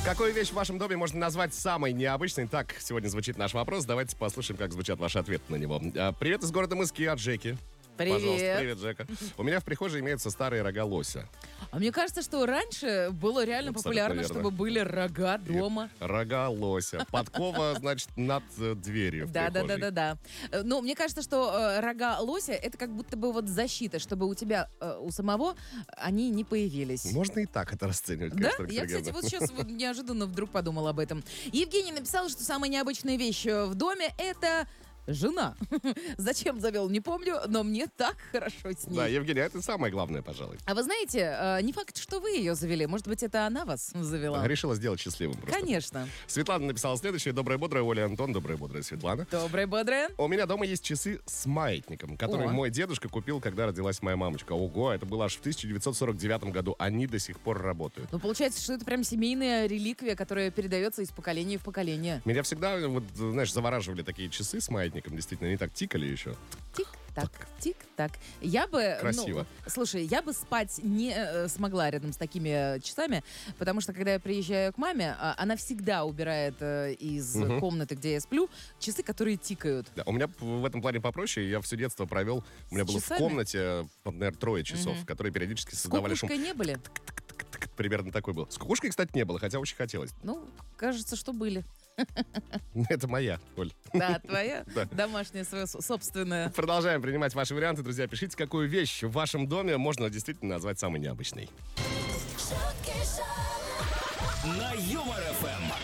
Какую вещь в вашем доме можно назвать самой необычной? Так сегодня звучит наш вопрос. Давайте послушаем, как звучат ваши ответы на него. Привет из города Мыски от Жеки. Привет. Пожалуйста, привет, Жека. У меня в прихожей имеются старые рога лося. А мне кажется, что раньше было реально популярно, верно. чтобы были рога дома. Рога лося. Подкова, значит, над дверью в прихожей. Да. Ну, мне кажется, что рога лося это как будто бы вот защита, чтобы у тебя, у самого они не появились. Можно и так это расценивать, Да? конечно. Я, кстати, вот сейчас вот неожиданно вдруг подумала об этом. Евгений написал, что самая необычная вещь в доме это жена. Зачем завел, не помню, но мне так хорошо с ней. Да, Евгений, это самое главное, пожалуй. А вы знаете, не факт, что вы ее завели. Может быть, это она вас завела. Решила сделать счастливым просто. Конечно. Светлана написала следующее. Доброе, бодрое, Оля и Антон. Доброе, бодрое, Светлана. Доброе, бодрое. У меня дома есть часы с маятником, которые О. мой дедушка купил, когда родилась моя мамочка. Ого, это было аж в 1949 году. Они до сих пор работают. Ну, получается, что это прям семейная реликвия, которая передается из поколения в поколение. Меня всегда, вот, знаешь, завораживали такие часы с маятником. Действительно, они так тикали еще. Тик-так, тик-так. Я бы... Красиво. Слушай, я бы спать не смогла рядом с такими часами, потому что, когда я приезжаю к маме, она всегда убирает из комнаты, где я сплю, часы, которые тикают. Да, у меня в этом плане попроще. Я все детство провел. У меня было часами? в комнате, наверное, 3 часов, которые периодически С создавали шум. кукушкой не были? Примерно такой был. С кукушкой, кстати, не было, хотя очень хотелось. Ну, кажется, что были. Это моя, Оль. Да, твоя Да. домашняя, своя собственная. Продолжаем принимать ваши варианты, друзья. Пишите, какую вещь в вашем доме можно действительно назвать самой необычной. На Юмор ФМ.